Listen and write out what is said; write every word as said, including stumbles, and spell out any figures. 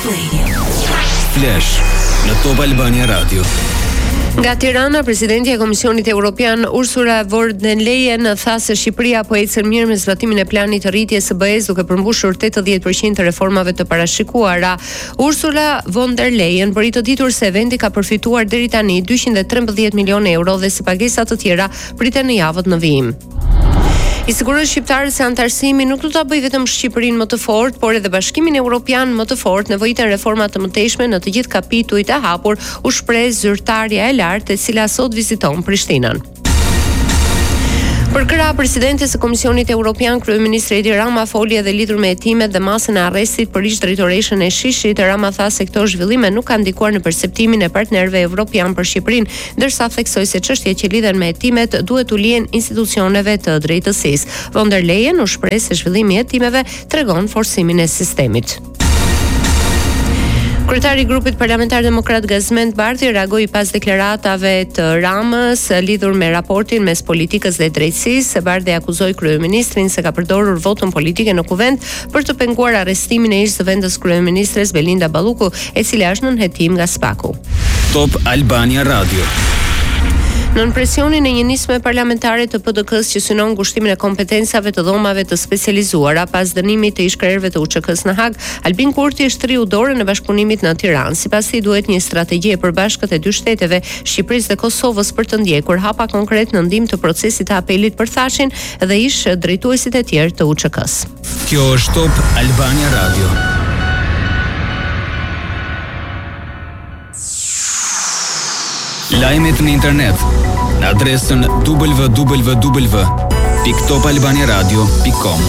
Flash në Top Albania Radio. Nga Tirana, presidenti e Komisionit Evropian Ursula von der Leyen tha se Shqipëria po ecën mirë me zbatimin e planit të rritjes së B E S duke përmbushur tetëdhjetë përqind të reformave të parashikuara. Ursula von der Leyen bëri të ditur se vendi ka përfituar deri tani dyqind e trembëdhjetë milionë euro dhe si pagesa të tjera priten në javët në vijim. I siguroi shqiptarët se antarësimi nuk do ta bëjë vetëm Shqipërinë më të fortë, por edhe Bashkimin Evropian më të fortë, nevojiten reforma të mëtejshme në të gjithë kapitujt e hapur, u shpreh zyrtarja e lartë e cila sot viziton Prishtinën. Për krah presidentes së Komisionit Evropian, kryeministri Edi Rama foli edhe lidhur me hetimet dhe masën e arrestit për ish drejtoreshën e Shishit. Rama tha se këto zhvillime nuk kanë ndikuar në perceptimin e partnerëve evropian për Shqipërinë, ndërsa theksoi se çështjet që lidhen me hetimet duhet u lihen institucioneve të drejtësisë. Von der Leyen u shpreh se zhvillimi i hetimeve tregon forcimin e sistemit. Kryetari i grupit parlamentar demokrat Gazmend Bardhi reagoi pas deklaratave të Ramës lidhur me raportin mes politikës dhe drejtësisë. Bardhi akuzoi kryeministrin se ka përdorur votën politike në kuvent për të penguar arrestimin e ish-zëvendës kryeministres Belinda Balluku, e cila është nën hetim nga Spaku. Top Albania Radio. Nën presionin e një nisme parlamentare të P D K-s që synon ngushtimin e kompetencave të dhomave të specializuara pas dënimit të ish-krerëve të U Ç K-s në Hag, Albin Kurti shtriu dorën e bashkëpunimit në Tiranë. Sipas tij duhet një strategji e përbashkët e dy shteteve, Shqipërisë dhe Kosovës, për të ndjekur hapa konkret në ndihmë të procesit të apelit për Thashin dhe ish drejtuesit e tjerë të U Ç K-s. Kjo është Top Albania Radio. Lajmet në internet në adresën w w w pikë top albania radio pikë com.